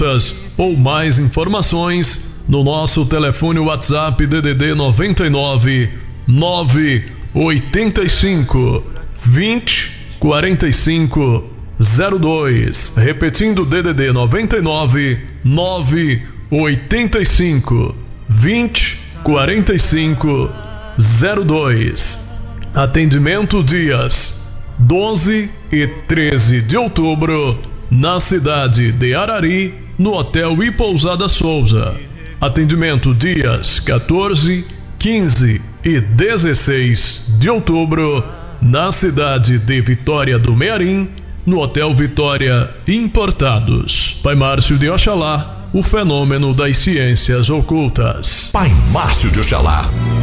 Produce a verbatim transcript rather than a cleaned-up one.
consultas ou mais informações no nosso telefone WhatsApp D D D noventa e nove, nove oitenta e cinco, vinte, quarenta e cinco, zero dois. Repetindo, D D D noventa e nove, nove oitenta e cinco, vinte, quarenta e cinco, zero dois. Atendimento dias doze e treze de outubro na cidade de Arari, no Hotel e Pousada Souza. Atendimento dias quatorze, quinze e dezesseis de outubro na cidade de Vitória do Mearim, no Hotel Vitória Importados. Pai Márcio de Oxalá, o fenômeno das ciências ocultas. Pai Márcio de Oxalá.